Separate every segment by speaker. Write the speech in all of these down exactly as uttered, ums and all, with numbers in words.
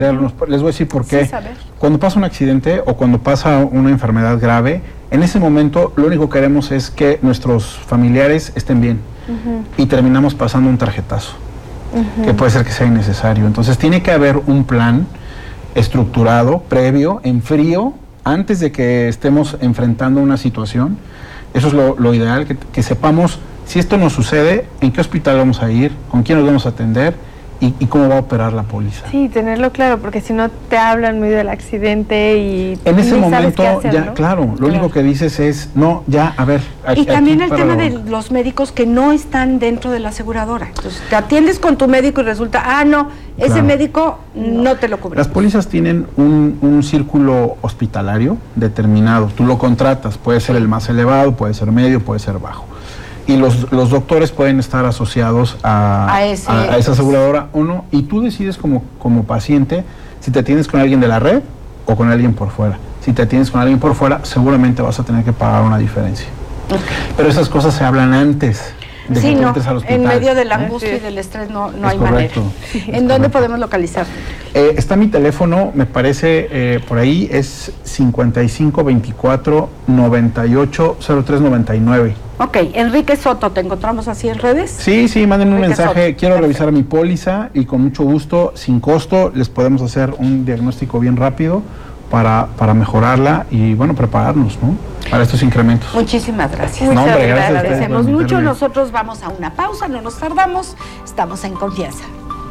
Speaker 1: Les voy a decir por qué.
Speaker 2: Sí,
Speaker 1: cuando pasa un accidente o cuando pasa una enfermedad grave, en ese momento lo único que queremos es que nuestros familiares estén bien. Uh-huh. Y terminamos pasando un tarjetazo, uh-huh. que puede ser que sea innecesario. Entonces tiene que haber un plan estructurado, previo, en frío, antes de que estemos enfrentando una situación. Eso es lo, lo ideal, que, que sepamos si esto nos sucede, en qué hospital vamos a ir, con quién nos vamos a atender, Y, y cómo va a operar la póliza.
Speaker 2: Sí, tenerlo claro, porque si no te hablan muy del accidente y
Speaker 1: en ese momento
Speaker 2: hacer,
Speaker 1: ya,
Speaker 2: ¿no?
Speaker 1: claro, lo
Speaker 2: claro.
Speaker 1: único que dices es, no, ya, a ver.
Speaker 3: Aquí, y también el tema
Speaker 1: la...
Speaker 3: de los médicos que no están dentro de la aseguradora. Entonces, te atiendes con tu médico y resulta, ah, no, ese claro. médico no. no te lo cubre.
Speaker 1: Las pólizas tienen un, un círculo hospitalario determinado. Tú lo contratas, puede ser el más elevado, puede ser medio, puede ser bajo. Y los, los doctores pueden estar asociados a,
Speaker 3: a, ese,
Speaker 1: a, a esa aseguradora o no, y tú decides como, como paciente si te atiendes con alguien de la red o con alguien por fuera. Si te atiendes con alguien por fuera, seguramente vas a tener que pagar una diferencia. Okay. Pero esas cosas se hablan antes de
Speaker 3: sí,
Speaker 1: que
Speaker 3: no,
Speaker 1: al hospital.
Speaker 3: En medio de la angustia sí. y del estrés no, no hay
Speaker 1: correcto,
Speaker 3: manera.
Speaker 1: Sí,
Speaker 3: ¿En
Speaker 1: correcto.
Speaker 3: dónde podemos localizar?
Speaker 1: Eh, está mi teléfono, me parece, eh, por ahí, es cincuenta y cinco veinticuatro noventa y ocho cero tres noventa y nueve.
Speaker 3: Ok, Enrique Soto, ¿te encontramos así en redes?
Speaker 1: Sí, sí, mándenme un mensaje,
Speaker 3: Soto.
Speaker 1: quiero
Speaker 3: Perfecto.
Speaker 1: revisar mi póliza y con mucho gusto, sin costo, les podemos hacer un diagnóstico bien rápido para, para mejorarla y, bueno, prepararnos, ¿no? Para estos incrementos.
Speaker 3: Muchísimas gracias.
Speaker 1: No, hombre, gracias.
Speaker 3: Agradecemos mucho, nosotros vamos a una pausa, no nos tardamos, estamos en confianza.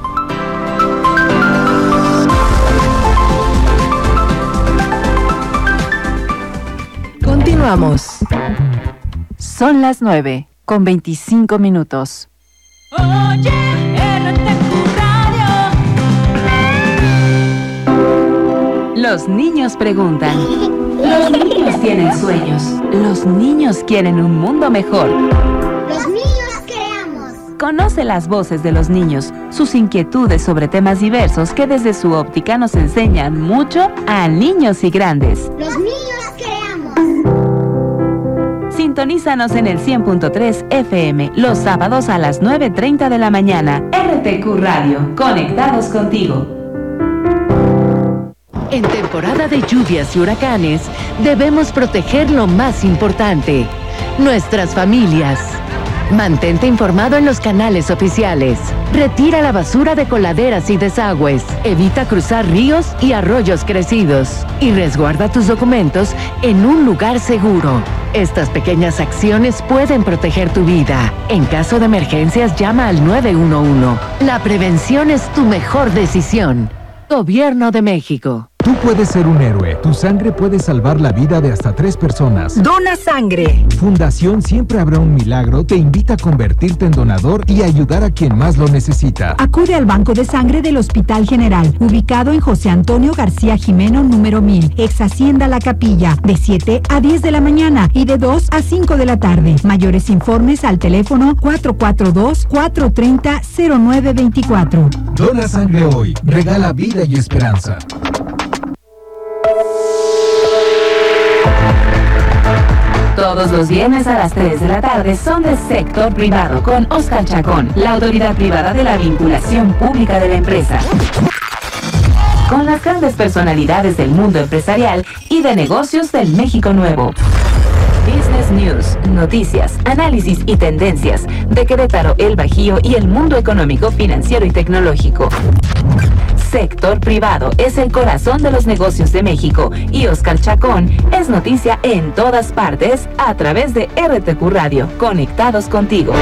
Speaker 4: Continuamos. Son las nueve con veinticinco minutos.
Speaker 5: Oye, R T Q Radio.
Speaker 4: Los niños preguntan. Los niños tienen sueños. Los niños quieren un mundo mejor.
Speaker 6: Los niños creamos.
Speaker 4: Conoce las voces de los niños, sus inquietudes sobre temas diversos que desde su óptica nos enseñan mucho a niños y grandes.
Speaker 6: Los niños creamos.
Speaker 4: Sintonízanos en el cien punto tres F M los sábados a las nueve treinta de la mañana. R T Q Radio, conectados contigo.
Speaker 7: En temporada de lluvias y huracanes, debemos proteger lo más importante, nuestras familias. Mantente informado en los canales oficiales. Retira la basura de coladeras y desagües. Evita cruzar ríos y arroyos crecidos. Y resguarda tus documentos en un lugar seguro. Estas pequeñas acciones pueden proteger tu vida. En caso de emergencias, llama al nueve uno uno. La prevención es tu mejor decisión. Gobierno de México.
Speaker 8: Tú puedes ser un héroe. Tu sangre puede salvar la vida de hasta tres personas.
Speaker 7: Dona sangre.
Speaker 8: Fundación Siempre Habrá un Milagro te invita a convertirte en donador y ayudar a quien más lo necesita.
Speaker 9: Acude al Banco de Sangre del Hospital General, ubicado en José Antonio García Jimeno, número mil, ex Hacienda La Capilla, de siete a diez de la mañana y de dos a cinco de la tarde. Mayores informes al teléfono cuatro cuatro dos, cuatro tres cero, cero nueve dos cuatro.
Speaker 8: Dona sangre hoy. Regala vida y esperanza.
Speaker 4: Todos los viernes a las tres de la tarde son de Sector Privado con Oscar Chacón, la autoridad privada de la vinculación pública de la empresa. Con las grandes personalidades del mundo empresarial y de negocios del México Nuevo. Business News, noticias, análisis y tendencias de Querétaro, el Bajío y el mundo económico, financiero y tecnológico. Sector Privado es el corazón de los negocios de México y Oscar Chacón es noticia en todas partes a través de R T Q Radio, conectados contigo.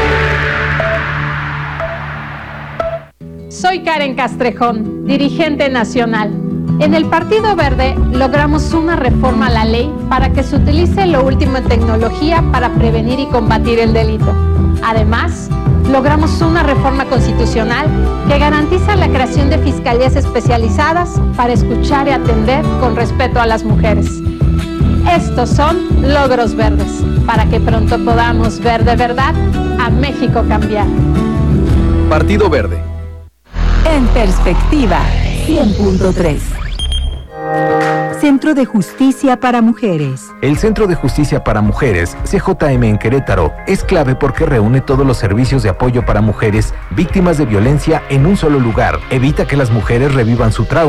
Speaker 10: Soy Karen Castrejón, dirigente nacional. En el Partido Verde logramos una reforma a la ley para que se utilice lo último en tecnología para prevenir y combatir el delito. Además, logramos una reforma constitucional que garantiza la creación de fiscalías especializadas para escuchar y atender con respeto a las mujeres. Estos son logros verdes, para que pronto podamos ver de verdad a México cambiar.
Speaker 11: Partido Verde.
Speaker 4: En perspectiva, cien punto tres.
Speaker 9: Centro de Justicia para Mujeres.
Speaker 8: El Centro de Justicia para Mujeres, C J M en Querétaro, es clave porque reúne todos los servicios de apoyo para mujeres víctimas de violencia en un solo lugar. Evita que las mujeres revivan su trauma